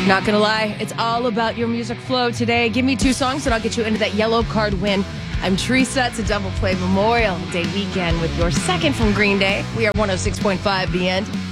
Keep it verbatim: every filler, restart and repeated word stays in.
Not gonna lie, it's all about your music flow today. Give me two songs and I'll get you into that yellow card win. I'm Teresa. It's a double play Memorial Day weekend with your second from Green Day. We are one oh six point five The End.